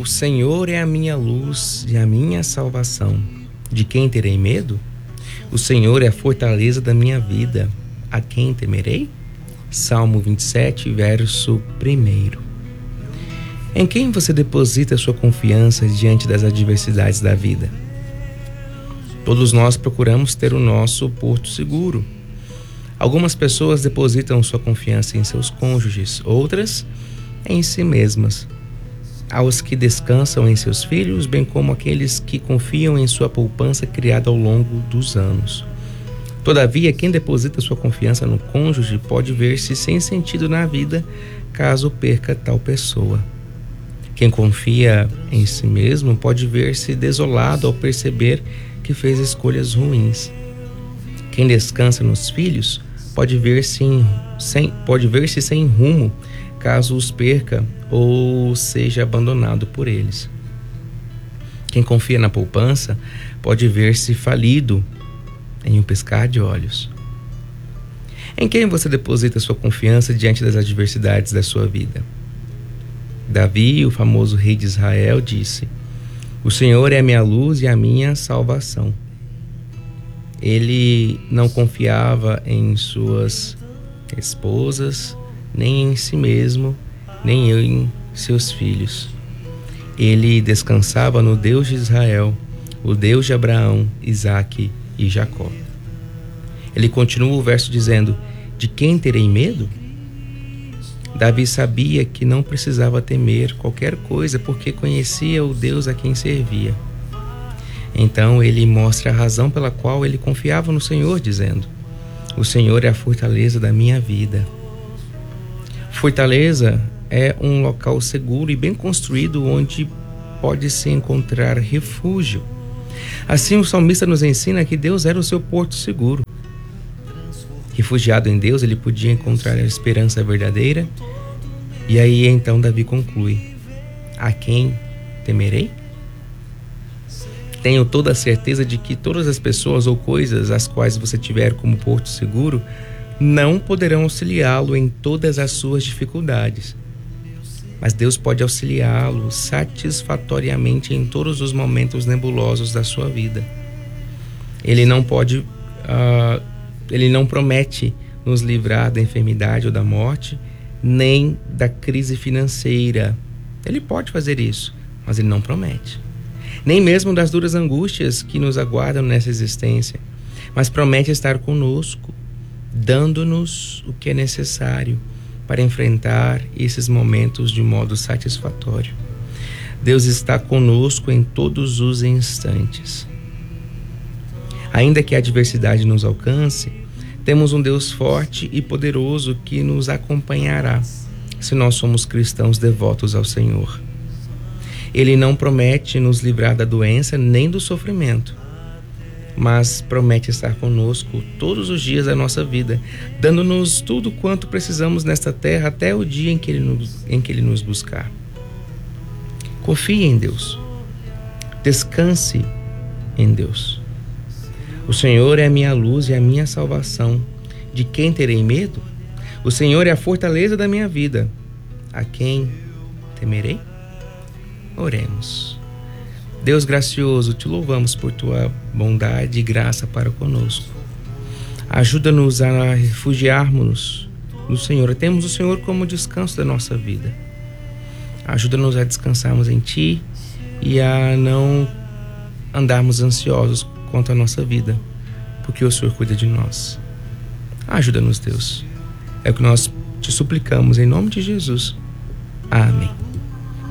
Senhor é a minha luz e a minha salvação. De quem terei medo? O Senhor é a fortaleza da minha vida. A quem temerei? Salmo 27, verso 1. Em quem você deposita sua confiança diante das adversidades da vida? Todos nós procuramos ter o nosso porto seguro. Algumas pessoas depositam sua confiança em seus cônjuges, outras em si mesmas. Há os que descansam em seus filhos, bem como aqueles que confiam em sua poupança criada ao longo dos anos. Todavia, quem deposita sua confiança no cônjuge pode ver-se sem sentido na vida caso perca tal pessoa. Quem confia em si mesmo pode ver-se desolado ao perceber que fez escolhas ruins. Quem descansa nos filhos pode ver-se sem rumo caso os perca ou seja abandonado por eles. Quem confia na poupança pode ver-se falido em um piscar de olhos. Em quem você deposita sua confiança diante das adversidades da sua vida? Davi, o famoso rei de Israel, disse: O Senhor é a minha luz e a minha salvação. Ele não confiava em suas esposas, nem em si mesmo, nem em seus filhos. Ele descansava no Deus de Israel, o Deus de Abraão, Isaque e Jacó. Ele continua o verso dizendo: De quem terei medo? Davi sabia que não precisava temer qualquer coisa porque conhecia o Deus a quem servia. Então ele mostra a razão pela qual ele confiava no Senhor, dizendo: O Senhor é a fortaleza da minha vida. Fortaleza é um local seguro e bem construído onde pode-se encontrar refúgio. Assim, o salmista nos ensina que Deus era o seu porto seguro. Refugiado em Deus, ele podia encontrar a esperança verdadeira. E aí então Davi conclui: A quem temerei? Tenho toda a certeza de que todas as pessoas ou coisas as quais você tiver como porto seguro não poderão auxiliá-lo em todas as suas dificuldades. Mas Deus pode auxiliá-lo satisfatoriamente em todos os momentos nebulosos da sua vida. Ele não promete nos livrar da enfermidade ou da morte, nem da crise financeira. Ele pode fazer isso, mas ele não promete. Nem mesmo das duras angústias que nos aguardam nessa existência, mas promete estar conosco, dando-nos o que é necessário para enfrentar esses momentos de modo satisfatório. Deus está conosco em todos os instantes. Ainda que a adversidade nos alcance, temos um Deus forte e poderoso que nos acompanhará se nós somos cristãos devotos ao Senhor. Ele não promete nos livrar da doença nem do sofrimento, mas promete estar conosco todos os dias da nossa vida, dando-nos tudo quanto precisamos nesta terra até o dia em que Ele nos buscar. Confie em Deus. Descanse em Deus. O Senhor é a minha luz e a minha salvação. De quem terei medo? O Senhor é a fortaleza da minha vida. A quem temerei? Oremos. Deus gracioso, te louvamos por tua bondade e graça para conosco. Ajuda-nos a refugiarmos no Senhor. Temos o Senhor como descanso da nossa vida. Ajuda-nos a descansarmos em Ti e a não andarmos ansiosos quanto à nossa vida, porque o Senhor cuida de nós. Ajuda-nos, Deus. É o que nós te suplicamos em nome de Jesus. Amém.